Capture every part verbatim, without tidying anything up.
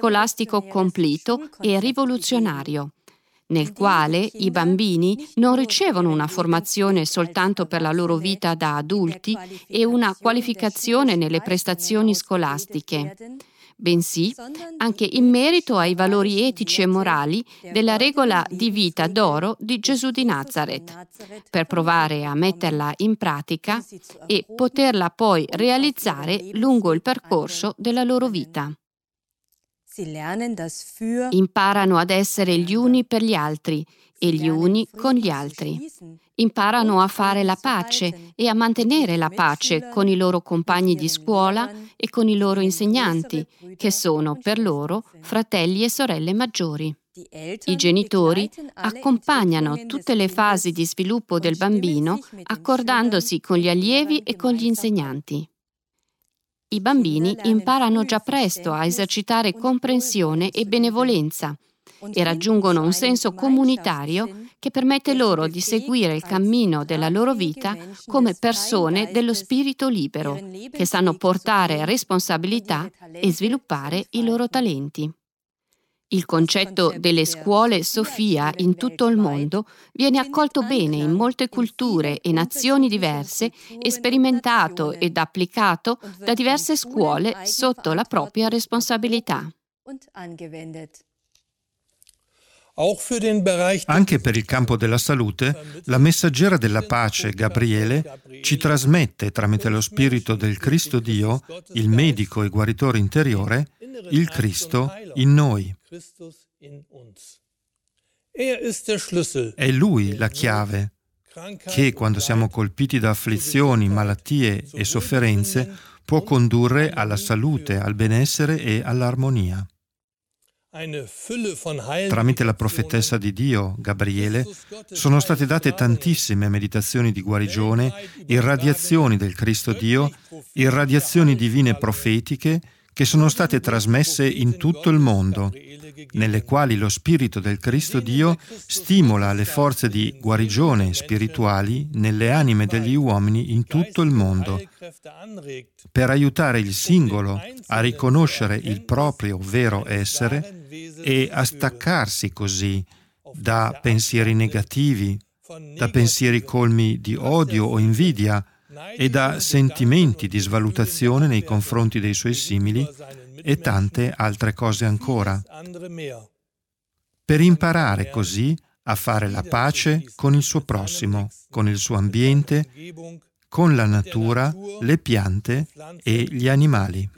scolastico completo e rivoluzionario, nel quale i bambini non ricevono una formazione soltanto per la loro vita da adulti e una qualificazione nelle prestazioni scolastiche, bensì anche in merito ai valori etici e morali della regola di vita d'oro di Gesù di Nazaret, per provare a metterla in pratica e poterla poi realizzare lungo il percorso della loro vita. Imparano ad essere gli uni per gli altri e gli uni con gli altri. Imparano a fare la pace e a mantenere la pace con i loro compagni di scuola e con i loro insegnanti, che sono per loro fratelli e sorelle maggiori. I genitori accompagnano tutte le fasi di sviluppo del bambino accordandosi con gli allievi e con gli insegnanti. I bambini imparano già presto a esercitare comprensione e benevolenza e raggiungono un senso comunitario che permette loro di seguire il cammino della loro vita come persone dello spirito libero, che sanno portare responsabilità e sviluppare i loro talenti. Il concetto delle scuole Sofia in tutto il mondo viene accolto bene in molte culture e nazioni diverse e sperimentato ed applicato da diverse scuole sotto la propria responsabilità. Anche per il campo della salute, la messaggera della pace, Gabriele, ci trasmette tramite lo Spirito del Cristo Dio, il medico e guaritore interiore, il Cristo in noi. È Lui la chiave che, quando siamo colpiti da afflizioni, malattie e sofferenze, può condurre alla salute, al benessere e all'armonia. Tramite la profetessa di Dio, Gabriele, sono state date tantissime meditazioni di guarigione, irradiazioni del Cristo Dio, irradiazioni divine profetiche che sono state trasmesse in tutto il mondo, nelle quali lo Spirito del Cristo Dio stimola le forze di guarigione spirituali nelle anime degli uomini in tutto il mondo, per aiutare il singolo a riconoscere il proprio vero essere e a staccarsi così da pensieri negativi, da pensieri colmi di odio o invidia e da sentimenti di svalutazione nei confronti dei suoi simili e tante altre cose ancora, per imparare così a fare la pace con il suo prossimo, con il suo ambiente, con la natura, le piante e gli animali.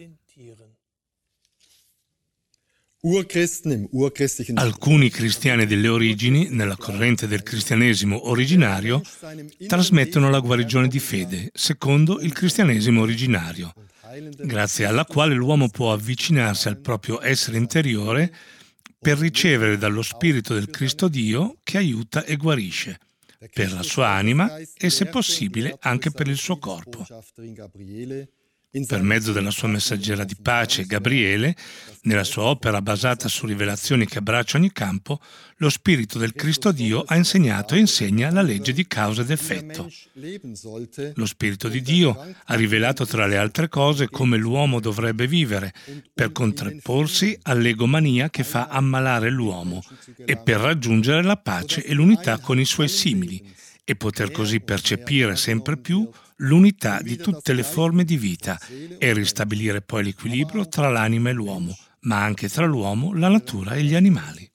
Alcuni cristiani delle origini, nella corrente del cristianesimo originario, trasmettono la guarigione di fede, secondo il cristianesimo originario, grazie alla quale l'uomo può avvicinarsi al proprio essere interiore per ricevere dallo Spirito del Cristo Dio che aiuta e guarisce, per la sua anima e, se possibile, anche per il suo corpo. Per mezzo della sua messaggera di pace, Gabriele, nella sua opera basata su rivelazioni che abbraccia ogni campo, lo Spirito del Cristo Dio ha insegnato e insegna la legge di causa ed effetto. Lo Spirito di Dio ha rivelato, tra le altre cose, come l'uomo dovrebbe vivere per contrapporsi all'egomania che fa ammalare l'uomo e per raggiungere la pace e l'unità con i suoi simili e poter così percepire sempre più l'unità di tutte le forme di vita e ristabilire poi l'equilibrio tra l'anima e l'uomo, ma anche tra l'uomo, la natura e gli animali.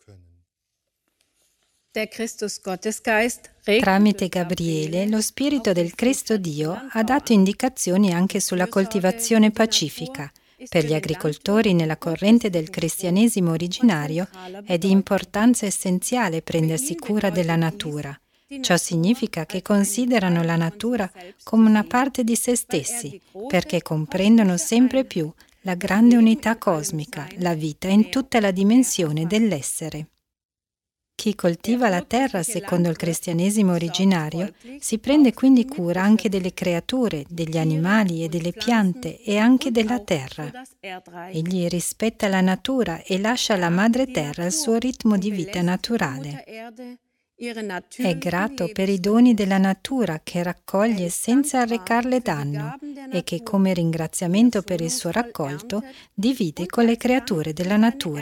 Tramite Gabriele, lo Spirito del Cristo Dio ha dato indicazioni anche sulla coltivazione pacifica. Per gli agricoltori nella corrente del cristianesimo originario è di importanza essenziale prendersi cura della natura. Ciò significa che considerano la natura come una parte di se stessi, perché comprendono sempre più la grande unità cosmica, la vita in tutta la dimensione dell'essere. Chi coltiva la terra secondo il cristianesimo originario si prende quindi cura anche delle creature, degli animali e delle piante e anche della terra. Egli rispetta la natura e lascia alla madre terra il suo ritmo di vita naturale. È grato per i doni della natura che raccoglie senza arrecarle danno e che, come ringraziamento per il suo raccolto, divide con le creature della natura.